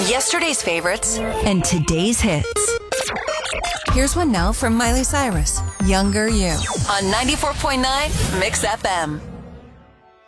Yesterday's favorites and today's hits. Here's one now from Miley Cyrus, Younger You, on 94.9 Mix FM.